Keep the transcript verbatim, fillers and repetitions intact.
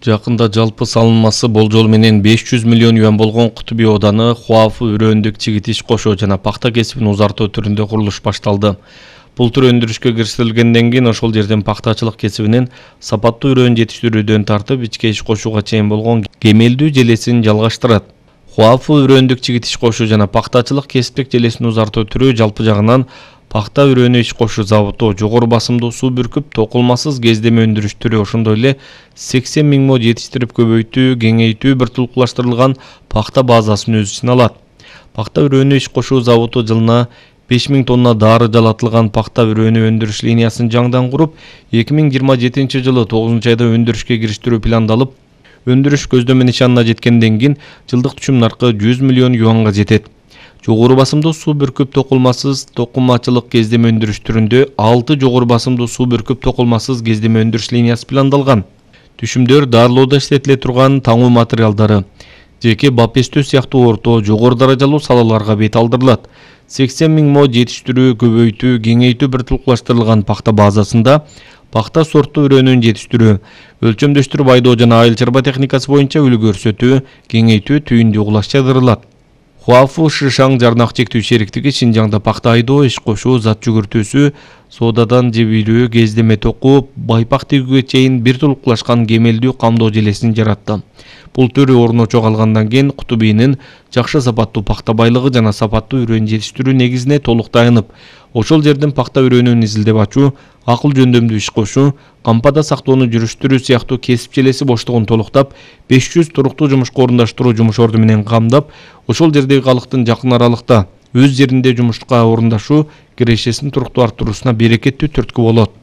Жакында жалпы салынмасы болжол менен беш жүз миллион юан болгон Кутуби ооданы Хуафу үрөөндүк чигитиш кошуу жана пахта кесибин узартуу түрүндө курулуш башталды. Бул түр өндүрүшкө кириштерилгенден кийин ошол жерден пахтачылык кесибинин сапаттуу үрөөн жетиштирүүдөн тартып ичке иш кошууга чейин болгон кемелдүү желесин жалгаштырат. Хуафу үрөөндүк чигитиш кошуу жана пахтачылык кесиптик желесин узартуу түрү жалпы жагынан пахта үрөөнү иш кошуу заводу, жогору басымдуу суу бүркүп токулмасыз кездеме өндүрүш түрү, ошондой эле сексен миң мо жетиштирип көбөйтүү, кеңейтүү бир тулукташтырылган пахта базасын өз ичине алат. Пахта үрөөнү иш кошуу заводу жылына беш миң тонна дары жалатылган пахта үрөөнү өндүрүш линиясын жаңдан куруп, эки миң жыйырма жетинчи жылы тогузунчу айда өндүрүшкө кириштирүү пландалып, өндүрүш көздөмө нишанына жеткенден кийин жылдык түшүм наркы жүз миллион юанга жетет. Жогору басымдуу суу бүркүп токулмасыз токумачылык кездеме өндүрүш түрүндө алты жогору басымдуу суу бүркүп токулмасыз кездеме өндүрүш линиясы пландалган. Түшүмдөр дарылоодо иштетиле турган таңуу материалдары, жеке бапестөө сыяктуу орто, жогору даражалуу салаларга бет алдырылат. сексен миң мо жетиштирүү, көбөйтүү, кеңейтүү бир тулукташтырылган пахта базасында пахта сорттуу үрөөнүн жетиштирүү, өлчөмдөштүрүп айдоо жана айыл чарба техникасы боюнча үлгү көрсөтүү, кеңейтүү, түйүндүү угулаш чыгарылат. Хуафу Шишаң жарнак чектүү шериктиги Шинжаңда пахта айдоо, иш кошуу, зат жүгүртүүсү, соодадан жебилүү, кездеме токуу, байпак тигүүгө чейин бир тулукташкан кемелдүү камдоо желесин жаратты. Бул түрү орночо калгандан кийин Кутубинин жакшы сапаттуу пахта байлыгы жана сапаттуу үрөөн жетиштирүү негизине толук таянып, ошол жерден пахта үрөөнүн изилдеп ачуу, акыл жөндөмдүү иш кошуу, кампада сактоону жүрүштүрүү сыяктуу кесип желеси боштугун толуктап, беш жүз туруктуу жумушка орундаштыруу жумуш орду менен камдап, ошол жердеги калктын жакын аралыкта өз жеринде жумушка орундашуу кирешесин туруктуу арттыруусуна берекеттүү түрткү болот.